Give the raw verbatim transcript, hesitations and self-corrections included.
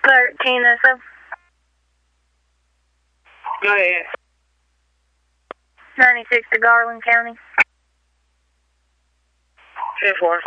thirteen oh seven. Go ahead. ninety-six to Garland County. ten four.